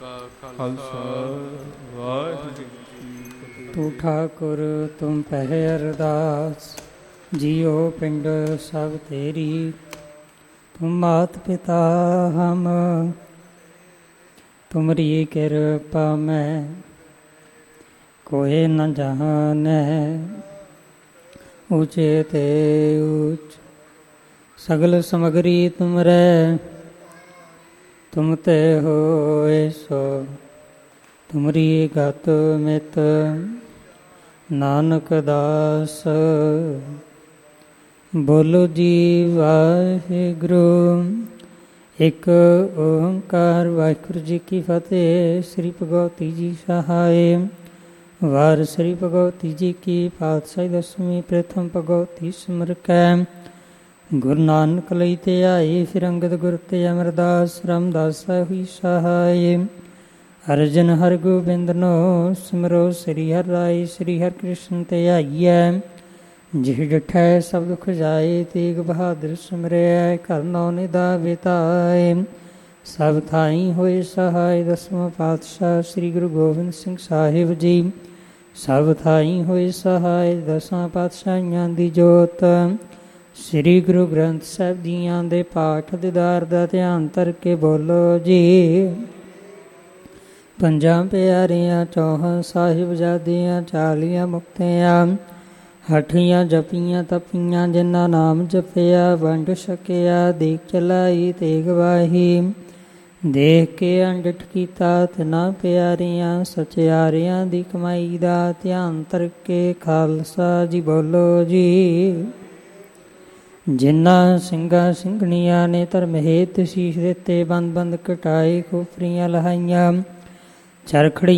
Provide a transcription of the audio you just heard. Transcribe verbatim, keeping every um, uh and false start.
ਕਾ ਖਾਲਸਾ ਵਾਹਿਗੁਰੂ ਜੀ ਕੀ ਫਤਿਹ। ਤੂੰ ਠਾਕੁਰ ਤੁਮ ਪਹਿ ਅਰਦਾਸ, ਜੀਉ ਪਿੰਡ ਸਭ ਤੇਰੀ। ਤੁਮ ਮਾਤ ਪਿਤਾ ਹਮ, ਤੁਮਰੀ ਕਿਰਪਾ ਮੈਂ ਕੋਇ ਨ ਜਾਣੈ। ਊਚੇ ਤੇ ਊਚ ਸਗਲ ਸਮਗਰੀ ਤੁਮਰੈ, ਤੁਮ ਤੇ ਹੋਇ ਸੋ ਤੁਮਰੀ ਗਤ ਮਿਤ। ਨਾਨਕ ਦਾਸ ਬੋਲੋ ਜੀ ਵਾਹਿਗੁਰੂ। ਇੱਕ ਓੰਕਾਰ ਵਾਹਿਗੁਰੂ ਜੀ ਕੀ ਫਤਿਹ। ਸ੍ਰੀ ਭਗਵਤੀ ਜੀ ਸਹਾਇ। ਵਾਰ ਸ੍ਰੀ ਭਗਵਤੀ ਜੀ ਕੀ ਪਾਤਸ਼ਾਹੀ ਦਸਵੀਂ ਪ੍ਰਥਮ ਭਗਵਤੀ ਸਿਮਰ ਕੈ। ਗੁਰੂ ਨਾਨਕ ਲਈ ਤੇ ਆਏ, ਫਿਰ ਅੰਗਦ ਗੁਰ ਤੇ ਅਮਰਦਾਸ ਰਾਮਦਾਸ ਹੋਈ ਸਹਾਇ। ਅਰਜਨ ਹਰਿ ਗੋਬਿੰਦ ਨੋ ਸਿਮਰੋ, ਸ੍ਰੀ ਹਰਿ ਰਾਇ ਸ੍ਰੀ ਹਰਿ ਕ੍ਰਿਸ਼ਨ ਤੇ ਆਈਐ। ਜਿਹ ਡਿਠੈ ਸਭ ਦੁਖ ਜਾਏ, ਤੇਗ ਬਹਾਦਰ ਸਿਮਰਿਐ ਘਰ ਨੌ ਨਿਧਾ ਬਿਤਾਏ। ਸਭ ਥਾਈ ਹੋਏ ਸਹਾਇ, ਦਸਵਾਂ ਪਾਤਸ਼ਾਹ ਸ੍ਰੀ ਗੁਰੂ ਗੋਬਿੰਦ ਸਿੰਘ ਸਾਹਿਬ ਜੀ। ਸਭ ਥਾਈ ਹੋਏ ਸਹਾਇ, ਦਸਾਂ ਪਾਤਸ਼ਾਹੀਆਂ ਦੀ ਜੋਤ। ਸ੍ਰੀ ਗੁਰੂ ਗ੍ਰੰਥ ਸਾਹਿਬ ਜੀਆਂ ਦੇ ਪਾਠ ਦੀਦਾਰ ਦਾ ਧਿਆਨ ਧਰ ਕੇ ਬੋਲੋ ਜੀ। ਪੰਜਾਂ ਪਿਆਰਿਆਂ ਚੌਹਾਂ ਸਾਹਿਬਜ਼ਾਦਿਆਂ, ਚਾਲੀਆਂ ਮੁਕਤਿਆਂ, ਹਠੀਆਂ ਜਪੀਆਂ ਤਪੀਆਂ, ਜਿਨ੍ਹਾਂ ਨਾਮ ਜਪਿਆ ਵੰਡ ਛਕਿਆ। ਦੇਖ ਚਲਾਈ ਤੇਗ ਵਾਹੀ, ਦੇਖ ਕੇ ਅੰਡਿਠ ਕੀਤਾ ਤਿਨਾਂ ਪਿਆਰਿਆਂ। ਸਚਿਆਰਿਆਂ ਦੀ ਕਮਾਈ ਦਾ ਧਿਆਨ ਧਰ ਕੇ ਖਾਲਸਾ ਜੀ ਬੋਲੋ ਜੀ। ਜਿਨ੍ਹਾਂ ਸਿੰਘਾਂ ਸਿੰਘਣੀਆਂ ਨੇ ਧਰਮ ਹੇਤ ਸੀਸ ਦਿੱਤੇ, ਬੰਦ ਬੰਦ ਕਟਾਏ, ਖੋਪਰੀਆਂ ਲਹਾਈਆਂ, ਚਰਖੜੀ